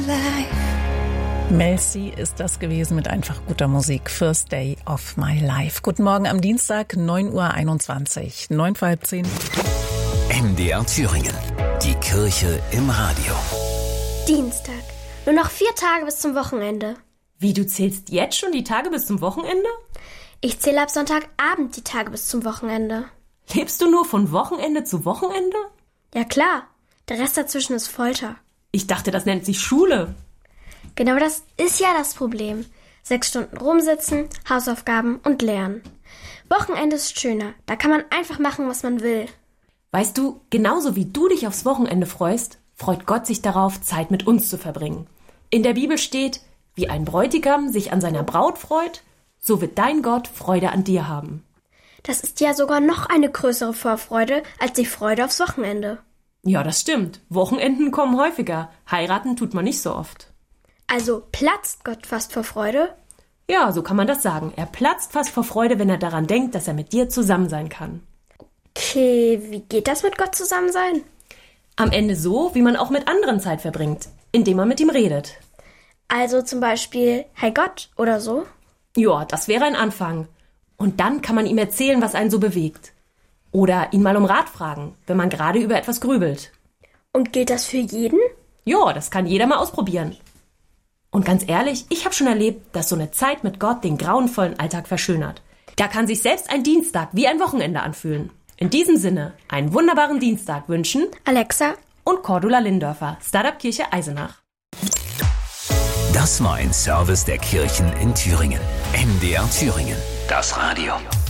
Mel C ist das gewesen mit einfach guter Musik. First Day of My Life. Guten Morgen am Dienstag, 9:21 Uhr, 9:10. MDR Thüringen. Die Kirche im Radio. Dienstag. Nur noch 4 Tage bis zum Wochenende. Wie, du zählst jetzt schon die Tage bis zum Wochenende? Ich zähle ab Sonntagabend die Tage bis zum Wochenende. Lebst du nur von Wochenende zu Wochenende? Ja klar, der Rest dazwischen ist Folter. Ich dachte, das nennt sich Schule. Genau das ist ja das Problem. 6 Stunden rumsitzen, Hausaufgaben und lernen. Wochenende ist schöner, da kann man einfach machen, was man will. Weißt du, genauso wie du dich aufs Wochenende freust, freut Gott sich darauf, Zeit mit uns zu verbringen. In der Bibel steht, wie ein Bräutigam sich an seiner Braut freut, so wird dein Gott Freude an dir haben. Das ist ja sogar noch eine größere Vorfreude als die Freude aufs Wochenende. Ja, das stimmt. Wochenenden kommen häufiger. Heiraten tut man nicht so oft. Also platzt Gott fast vor Freude? Ja, so kann man das sagen. Er platzt fast vor Freude, wenn er daran denkt, dass er mit dir zusammen sein kann. Okay, wie geht das mit Gott zusammen sein? Am Ende so, wie man auch mit anderen Zeit verbringt, indem man mit ihm redet. Also zum Beispiel, hey Gott oder so? Ja, das wäre ein Anfang. Und dann kann man ihm erzählen, was einen so bewegt. Oder ihn mal um Rat fragen, wenn man gerade über etwas grübelt. Und gilt das für jeden? Ja, das kann jeder mal ausprobieren. Und ganz ehrlich, ich habe schon erlebt, dass so eine Zeit mit Gott den grauenvollen Alltag verschönert. Da kann sich selbst ein Dienstag wie ein Wochenende anfühlen. In diesem Sinne, einen wunderbaren Dienstag wünschen Alexa und Cordula Lindörfer, Startup Kirche Eisenach. Das war ein Service der Kirchen in Thüringen. MDR Thüringen. Das Radio.